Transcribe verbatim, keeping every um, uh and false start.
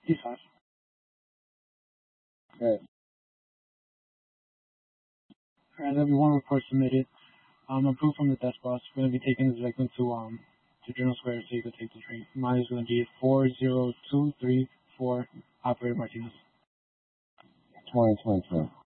D five. Okay. Alright, there'll be one report submitted. Um, approved from the desk boss. We're going to be taking this victim to um to Journal Square so you can take the train. Mine is going to be four zero two three four, Operator Martinez. twenty twenty-two.